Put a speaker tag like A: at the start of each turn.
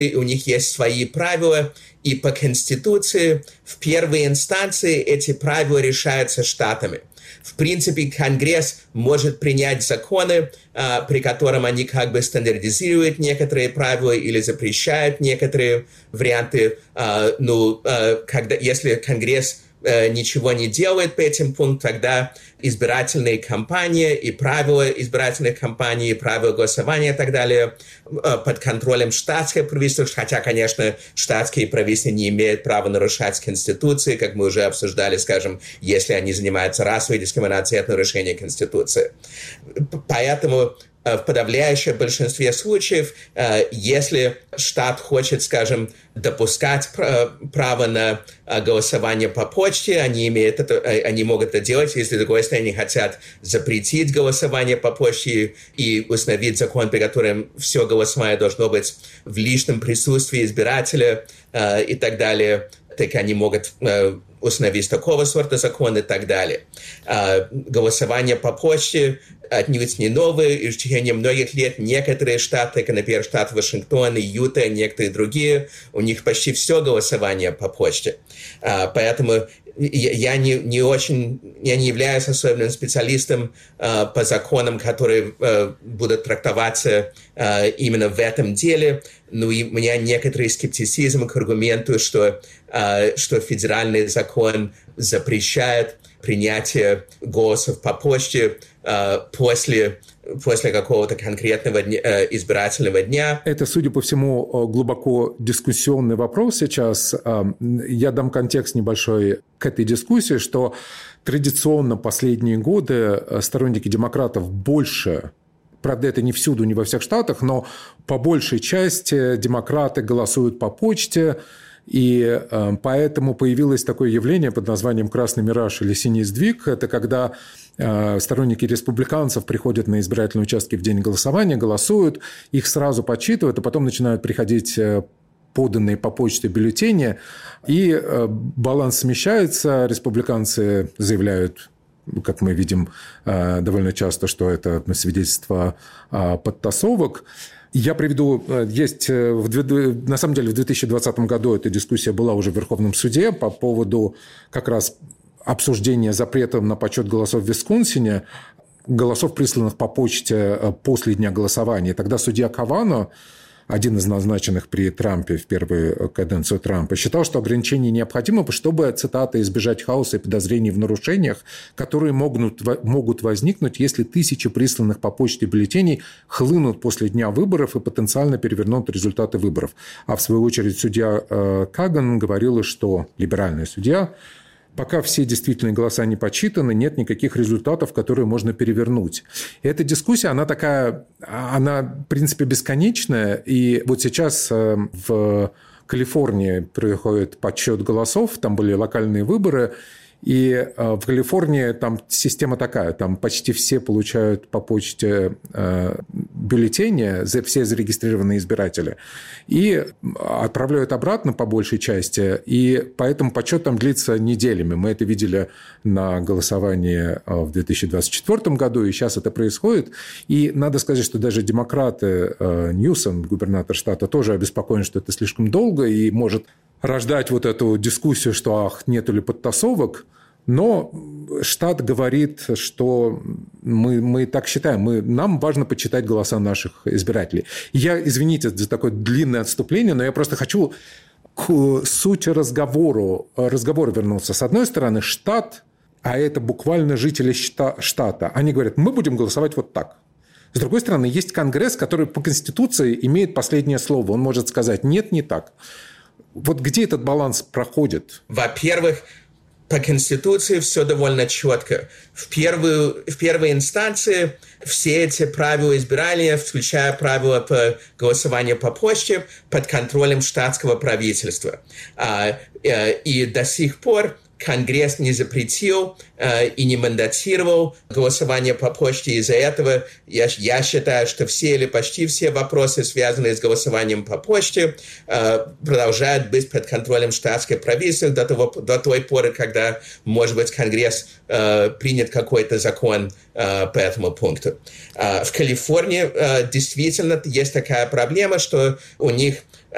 A: и у них есть свои правила, и по Конституции в первой инстанции эти правила решаются штатами. В принципе, Конгресс может принять законы, при котором они как бы стандартизируют некоторые правила или запрещают некоторые варианты. Если Конгресс ничего не делает по этим пунктам, тогда избирательные кампании и правила избирательных кампаний, и правила голосования и так далее под контролем штатского правительства, хотя, конечно, штатские правительства не имеют права нарушать Конституцию, как мы уже обсуждали, скажем, если они занимаются расовой дискриминацией, это нарушение Конституции. Поэтому в подавляющем большинстве случаев, если штат хочет, скажем, допускать право на голосование по почте, они могут это делать. Если, с другой стороны, они хотят запретить голосование по почте и установить закон, при котором все голосование должно быть в личном присутствии избирателя и так далее, так они могут установить такого сорта закон и так далее. Голосование по почте отнюдь не новое, и в течение многих лет некоторые штаты, как, например, штат Вашингтон, Юта, некоторые другие, у них почти все голосование по почте. Поэтому я не являюсь особенным специалистом по законам, которые будут трактоваться именно в этом деле. Но и у меня некоторый скептицизм к аргументу, что федеральный закон запрещает принятие голосов по почте после какого-то конкретного избирательного дня.
B: Это, судя по всему, глубоко дискуссионный вопрос сейчас. Я дам контекст небольшой к этой дискуссии, что традиционно последние годы сторонники демократов больше, правда, это не всюду, не во всех штатах, но по большей части демократы голосуют по почте, и поэтому появилось такое явление под названием «красный мираж» или «синий сдвиг». Это когда сторонники республиканцев приходят на избирательные участки в день голосования, голосуют, их сразу подсчитывают, а потом начинают приходить поданные по почте бюллетени, и баланс смещается, республиканцы заявляют, как мы видим довольно часто, что это свидетельство подтасовок. Я приведу, на самом деле в 2020 году эта дискуссия была уже в Верховном суде по поводу как раз обсуждения запрета на подсчет голосов в Висконсине, голосов, присланных по почте после дня голосования. Тогда судья Кавано, один из назначенных при Трампе в первую каденцию Трампа, считал, что ограничение необходимо, чтобы, цитата, «избежать хаоса и подозрений в нарушениях, которые могут возникнуть, если тысячи присланных по почте бюллетеней хлынут после дня выборов и потенциально перевернут результаты выборов». А в свою очередь судья Каган говорила, что либеральный судья, пока все действительные голоса не подсчитаны, нет никаких результатов, которые можно перевернуть. И эта дискуссия, она в принципе, бесконечная. И вот сейчас в Калифорнии происходит подсчет голосов, там были локальные выборы, и в Калифорнии там система такая, там почти все получают по почте бюллетени, все зарегистрированные избиратели, и отправляют обратно по большей части, и поэтому подсчет там длится неделями. Мы это видели на голосовании в 2024 году, и сейчас это происходит. И надо сказать, что даже демократы, Ньюсом, губернатор штата, тоже обеспокоены, что это слишком долго и может рождать вот эту дискуссию, что нету ли подтасовок, но штат говорит, что мы так считаем, нам важно подсчитать голоса наших избирателей. Я, извините за такое длинное отступление, но я просто хочу к сути разговора вернуться. С одной стороны, штат, а это буквально жители штата, они говорят, мы будем голосовать вот так. С другой стороны, есть Конгресс, который по Конституции имеет последнее слово. Он может сказать «нет, не так». Вот где этот баланс проходит?
A: Во-первых, по Конституции все довольно четко. В первой инстанции все эти правила избирания, включая правила по голосованию по почте, под контролем штатского правительства. И до сих пор Конгресс не запретил и не мандатировал голосование по почте. Из-за этого я считаю, что все или почти все вопросы, связанные с голосованием по почте, продолжают быть под контролем штатского правительства до той поры, когда, может быть, Конгресс принят какой-то закон по этому пункту. В Калифорнии действительно есть такая проблема, что у них